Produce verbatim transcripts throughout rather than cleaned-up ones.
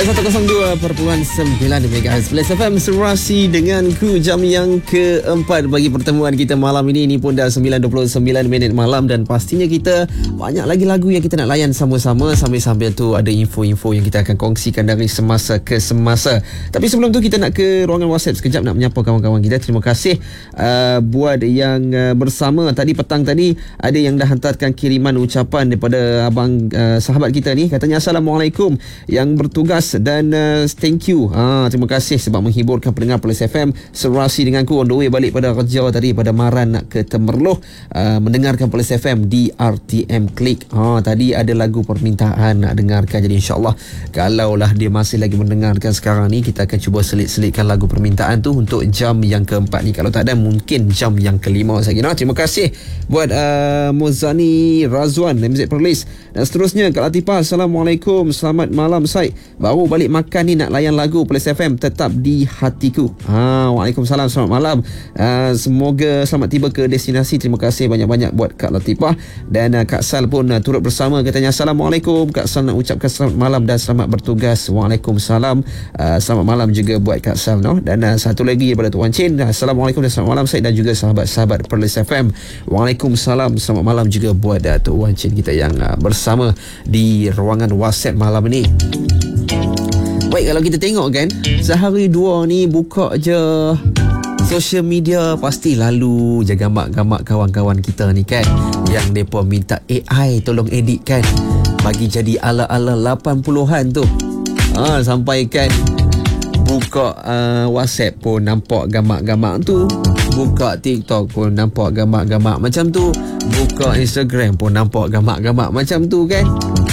Ya, seratus dua perpuluhan sembilan megahertz Plus F M Serasi dengan ku jam yang keempat bagi pertemuan kita malam ini. Ini pun dah sembilan dua puluh sembilan minit malam dan pastinya kita banyak lagi lagu yang kita nak layan sama-sama. Sambil-sambil tu ada info-info yang kita akan kongsikan dari semasa ke semasa. Tapi sebelum tu kita nak ke ruangan WhatsApp sekejap nak menyapa kawan-kawan kita. Terima kasih uh, buat yang uh, bersama. Tadi petang tadi ada yang dah hantarkan kiriman ucapan daripada abang uh, sahabat kita ni. Katanya Assalamualaikum yang bertugas dan uh, thank you. Ha, terima kasih sebab menghiburkan pendengar Plus F M Serasi denganku on the way balik pada kerja tadi pada Maran nak ke Temerloh, uh, mendengarkan Plus F M di R T M Klik. Ha, tadi ada lagu permintaan nak dengarkan, jadi insyaAllah kalaulah dia masih lagi mendengarkan sekarang ni, kita akan cuba selit-selitkan lagu permintaan tu untuk jam yang keempat ni. Kalau tak ada mungkin jam yang kelima lagi. Nah, terima kasih buat uh, Mozani Razwan M Z Perlis dan seterusnya. Kak Latifah, Assalamualaikum, selamat malam Syed. Baru balik makan ni nak layan lagu Plus F M tetap di hatiku. Ha, Waalaikumsalam, selamat malam. Uh, semoga selamat tiba ke destinasi. Terima kasih banyak-banyak buat Kak Latifah. Dan uh, Kak Sal pun uh, turut bersama. Katanya Assalamualaikum. Kak Sal nak ucapkan selamat malam dan selamat bertugas. Waalaikumsalam. Uh, selamat malam juga buat Kak Sal, no? Dan uh, satu lagi daripada Tuan Chin. Assalamualaikum dan selamat malam Syed dan juga sahabat-sahabat Plus F M. Waalaikumsalam. Selamat malam juga buat uh, Tuan Chin kita yang uh, bersama di ruangan WhatsApp malam ini. Baik, kalau kita tengok kan, sehari dua ni buka je social media, pasti lalu je gambar-gambar kawan-kawan kita ni kan, yang mereka minta A I tolong edit kan, bagi jadi ala-ala lapan puluhan tu. Ha, sampai kan buka uh, WhatsApp pun nampak gambar-gambar tu, buka TikTok pun nampak gambar-gambar macam tu, buka Instagram pun nampak gambar-gambar macam tu kan.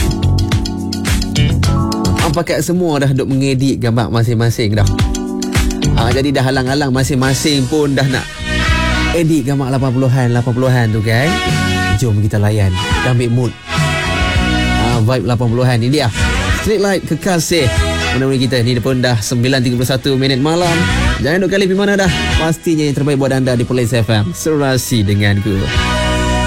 Pakai semua dah duk mengedit gambar masing-masing dah. Ha, jadi dah halang-halang masing-masing pun dah nak edit gambar lapan puluhan lapan puluhan tu kan. Jom kita layan, kita ambil mood. Ha, vibe lapan puluhan ni dia. Street Light Kekasih menemani kita ni pun dah sembilan tiga puluh satu minit malam. Jangan duk kali pergi mana dah. Pastinya yang terbaik buat anda di Plus F M Serasi denganku.